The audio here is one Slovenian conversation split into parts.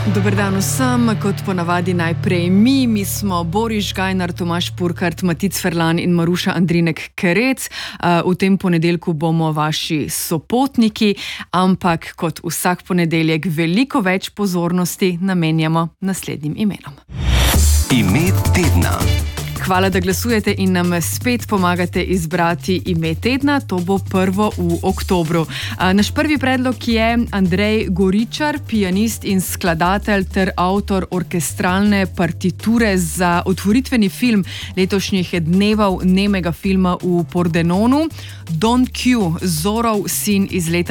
Dober dan vsem, kot ponavadi najprej mi smo Boris Žgajnar, Tomaž Purkart, Matic Ferlan in Maruša Andrinek-Kerec. V tem ponedeljku bomo vaši sopotniki, ampak kot vsak ponedeljek veliko več pozornosti namenjamo naslednjim imenom. Ime tedna. Hvala, da glasujete in nam spet pomagate izbrati ime tedna. To bo prvo v oktobru. Naš prvi predlog je Andrej Goričar, pianist in skladatelj ter avtor orkestralne partiture za otvoritveni film letošnjih dnevov nemega filma v Pordenonu, Don Q, Zorov sin iz leta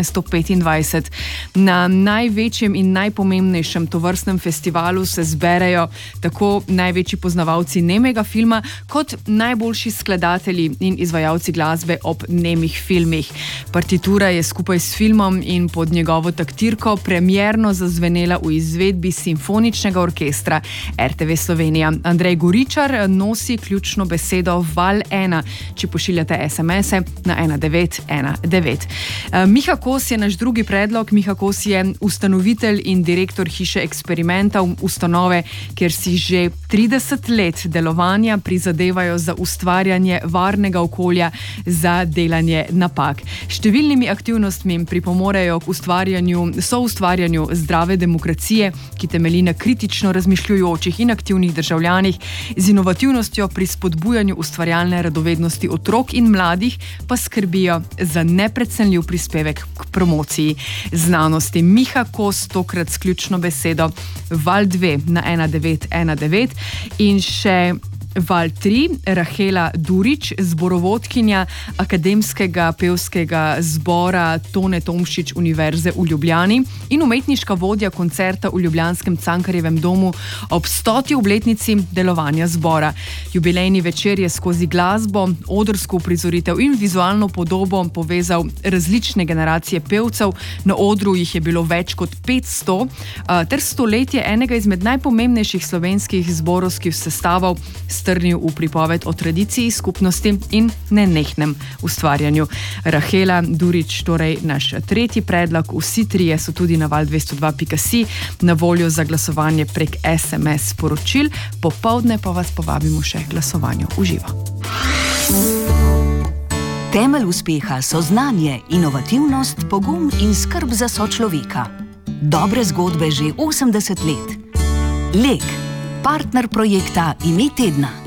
1925. Na največjem in najpomembnejšem tovrstnem festivalu se zberejo tako največji poznavalci nemega filma, kot najboljši skladatelji in izvajalci glasbe ob nemih filmih. Partitura je skupaj s filmom in pod njegovo taktirko premierno zazvenela v izvedbi simfoničnega orkestra RTV Slovenija. Andrej Goričar nosi ključno besedo Val 1, če pošiljate SMS-e na 1919. Miha Kos je naš drugi predlog. Miha Kos je ustanovitelj in direktor Hiše eksperimentov, ustanove, kjer si že 30 let delovanja prizadevajo za ustvarjanje varnega okolja za delanje napak. Številnimi aktivnostmi pripomorejo k soustvarjanju zdrave demokracije, ki temelji na kritično razmišljujočih in aktivnih državljanih, z inovativnostjo pri spodbujanju ustvarjalne radovednosti otrok in mladih pa skrbijo za neprecenljiv prispevek k promociji znanosti. Miha Kos tokrat s ključno besedo Val 2 na 1919 in še Val 3, Rahela Durič, zborovodkinja Akademskega pevskega zbora Tone Tomšič Univerze v Ljubljani in umetniška vodja koncerta v ljubljanskem Cankarjevem domu ob 100. obletnici delovanja zbora. Jubilejni večer je skozi glasbo, odrsko uprizoritev in vizualno podobo povezal različne generacije pevcev. Na odru jih je bilo več kot 500, ter stoletje enega izmed najpomembnejših slovenskih zborovskih sestavov strnil v pripoved o tradiciji, skupnosti in nenehnem ustvarjanju. Rahela Durič, torej naš tretji predlog. Vsi trije so tudi na val202.si na voljo za glasovanje prek SMS sporočil. Popoldne pa vas povabimo še k glasovanju v živo. Temelj uspeha so znanje, inovativnost, pogum in skrb za sočloveka. Dobre zgodbe že 80 let. Lek, partner projekta Ime tedna.